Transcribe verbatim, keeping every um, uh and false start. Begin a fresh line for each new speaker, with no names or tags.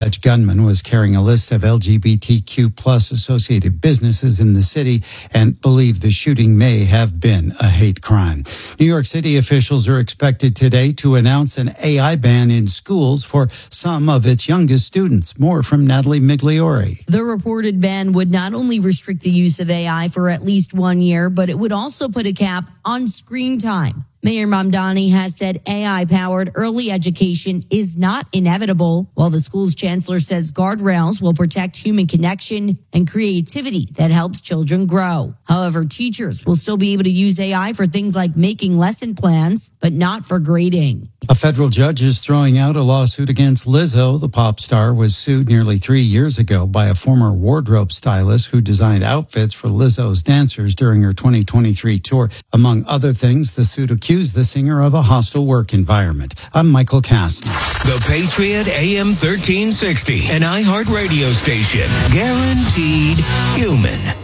alleged gunman was carrying a list of L G B T Q plus associated businesses in the city and believe the shooting may have been a hate crime. New York City officials are expected today to announce an A I ban in schools for some of its youngest students. More from Natalie Migliori.
The reported ban would not only restrict the use of A I for at least one year, but it would also put a cap on screen time. Mayor Mamdani has said A I-powered early education is not inevitable, while the school's chancellor says guardrails will protect human connection and creativity that helps children grow. However, teachers will still be able to use A I for things like making lesson plans, but not for grading.
A federal judge is throwing out a lawsuit against Lizzo. The pop star was sued nearly three years ago by a former wardrobe stylist who designed outfits for Lizzo's dancers during her twenty twenty-three tour. Among other things, the suit accused the singer of a hostile work environment. I'm Michael Kastner.
The Patriot A M thirteen sixty, an iHeart radio station, guaranteed human.